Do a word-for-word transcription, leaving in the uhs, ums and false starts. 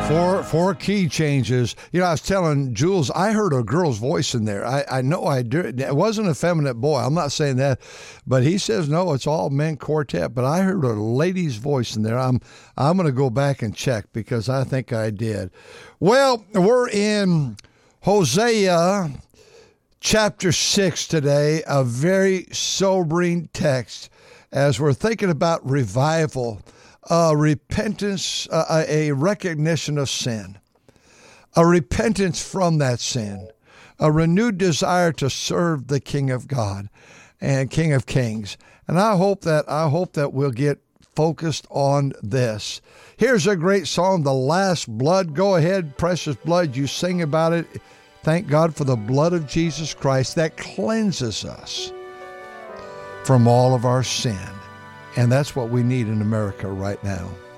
Four four key changes. You know, I was telling Jules, I heard a girl's voice in there. I, I know I did. It wasn't a feminine boy. I'm not saying that, but he says no. It's all men quartet. But I heard a lady's voice in there. I'm I'm going to go back and check because I think I did. Well, we're in Hosea chapter six today. A very sobering text as we're thinking about revival. Uh, repentance, uh, a recognition of sin, a repentance from that sin, a renewed desire to serve the King of God and King of Kings. And I hope that I hope that we'll get focused on this. Here's a great song, The Last Blood. Go ahead, precious blood, you sing about it. Thank God for the blood of Jesus Christ that cleanses us from all of our sin. And that's what we need in America right now.